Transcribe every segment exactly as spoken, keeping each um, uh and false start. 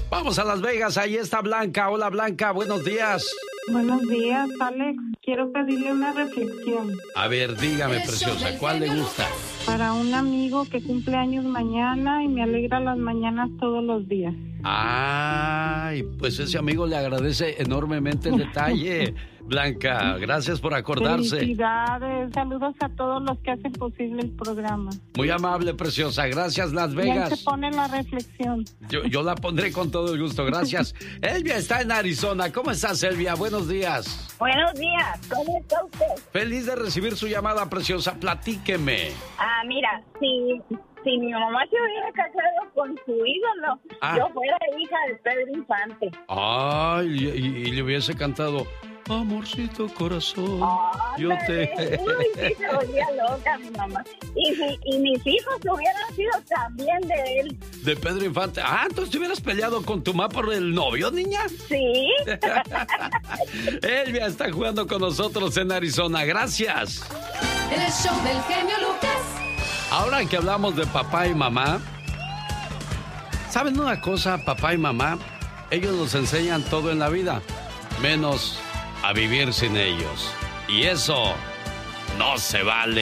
Vamos a Las Vegas, ahí está Blanca. Hola Blanca, buenos días. Buenos días, Alex. Quiero pedirle una reflexión. A ver, dígame, preciosa, ¿cuál le gusta? Para un amigo que cumple años mañana y me alegra las mañanas todos los días. Ay, pues ese amigo le agradece enormemente el detalle. Blanca, gracias por acordarse. Felicidades, saludos a todos los que hacen posible el programa. Muy amable, preciosa, gracias Las Vegas. Ya se pone la reflexión. Yo, yo la pondré con todo el gusto, gracias. Elvia está en Arizona, ¿cómo estás, Elvia? Buenos días. Buenos días, ¿cómo está usted? Feliz de recibir su llamada, preciosa, platíqueme. Ah, mira, si, si mi mamá se hubiera casado con su ídolo, ah. yo fuera hija de Pedro Infante. Ay, y, y, y le hubiese cantado... Amorcito corazón, oh, yo te... Uy, sí, se volvía loca mi mamá. Y, si, y mis hijos hubieran sido también de él. De Pedro Infante. Ah, entonces te hubieras peleado con tu mamá por el novio, niña. Sí. Elvia está jugando con nosotros en Arizona. Gracias. El show del genio Lucas. Ahora que hablamos de papá y mamá, ¿saben una cosa, papá y mamá? Ellos nos enseñan todo en la vida, menos... a vivir sin ellos. Y eso no se vale.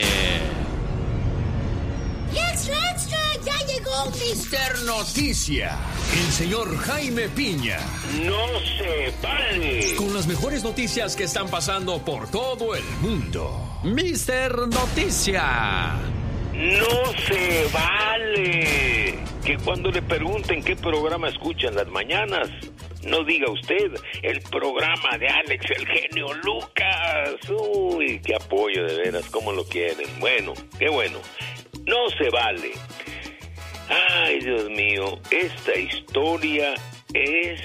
¡Extra, extra! ¡Ya llegó mister Noticia! El señor Jaime Piña. ¡No se vale! Con las mejores noticias que están pasando por todo el mundo. mister Noticia. ¡No se vale! Que cuando le pregunten qué programa escuchan las mañanas, no diga usted, el programa de Alex, el genio Lucas. Uy, qué apoyo de veras, cómo lo quieren. Bueno, qué bueno. No se vale. Ay, Dios mío, esta historia es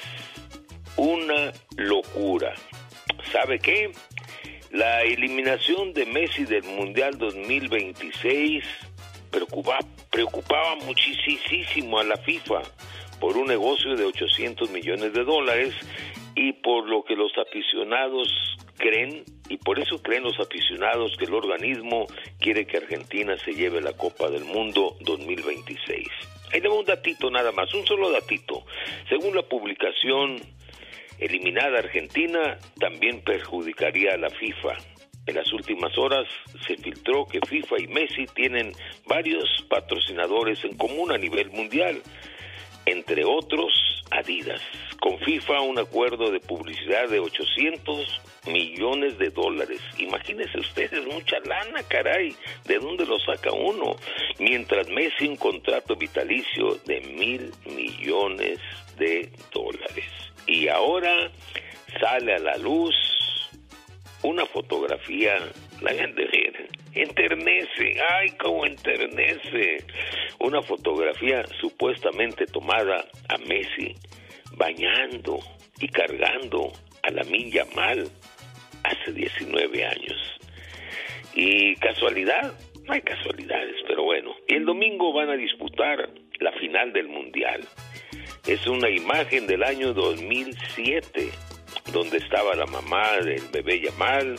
una locura. ¿Sabe qué? La eliminación de Messi del Mundial dos mil veintiséis preocupaba, preocupaba muchísimo a la FIFA por un negocio de ochocientos millones de dólares y por lo que los aficionados creen, y por eso creen los aficionados que el organismo quiere que Argentina se lleve la Copa del Mundo dos mil veintiséis. Ahí le voy un datito nada más, un solo datito. Según la publicación, eliminada Argentina también perjudicaría a la FIFA. En las últimas horas se filtró que FIFA y Messi tienen varios patrocinadores en común a nivel mundial, entre otros Adidas. Con FIFA un acuerdo de publicidad de ochocientos millones de dólares. Imagínense ustedes, mucha lana, caray. ¿De dónde lo saca uno? Mientras Messi un contrato vitalicio de mil millones de dólares. Y ahora sale a la luz una fotografía, la gente enternece, ay, cómo enternece, una fotografía supuestamente tomada a Messi bañando y cargando a Lamine Yamal hace diecinueve años. Y casualidad, no hay casualidades, pero bueno. Y el domingo van a disputar la final del Mundial. Es una imagen del año dos mil siete, donde estaba la mamá del bebé Yamal.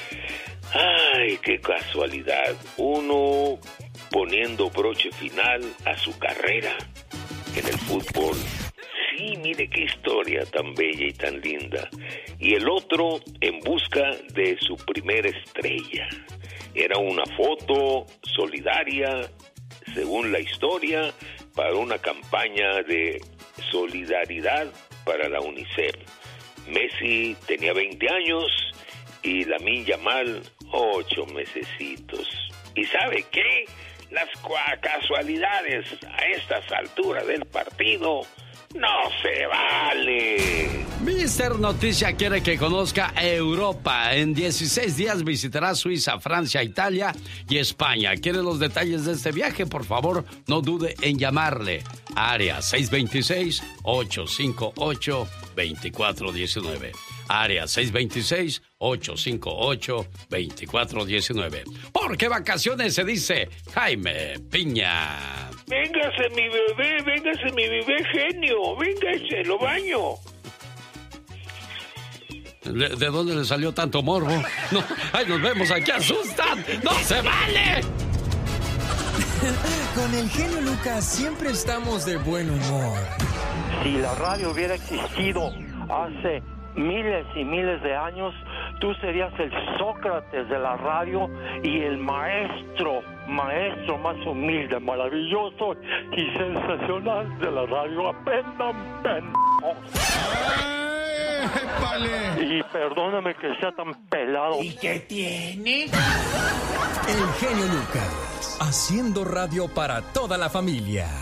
Ay, qué casualidad. Uno poniendo broche final a su carrera en el fútbol. Sí, mire qué historia tan bella y tan linda. Y el otro en busca de su primera estrella. Era una foto solidaria, según la historia, para una campaña de solidaridad para la UNICEF. Messi tenía veinte años y Lamine Yamal ocho mesecitos. ¿Y sabe qué? Las casualidades a estas alturas del partido no se vale. mister Noticia quiere que conozca Europa. En dieciséis días visitará Suiza, Francia, Italia y España. ¿Quiere los detalles de este viaje? Por favor, no dude en llamarle. Área seis dos seis, ocho cinco ocho, dos cuatro uno nueve. Área seis dos seis, ocho cinco ocho, dos cuatro uno nueve. Porque vacaciones se dice Jaime Piña. Véngase mi bebé, véngase mi bebé genio, véngase, lo baño. ¿De, ¿De dónde le salió tanto morbo? No, ¡ay, nos vemos aquí, asustan! ¡No se vale! Con el genio Lucas siempre estamos de buen humor. Si la radio hubiera existido hace miles y miles de años, tú serías el Sócrates de la radio y el maestro, maestro más humilde, maravilloso y sensacional de la radio. Aprendan, pendejos. Y perdóname que sea tan pelado. ¿Y qué tiene? El genio Lucas, haciendo radio para toda la familia.